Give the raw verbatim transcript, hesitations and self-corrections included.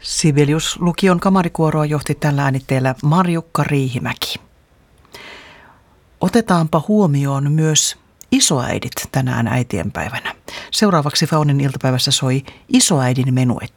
Sibelius-lukion kamarikuoroa johti tällä äänitteellä Marjukka Riihimäki. Otetaanpa huomioon myös isoäidit tänään äitienpäivänä. Seuraavaksi Faunin iltapäivässä soi isoäidin menuetti.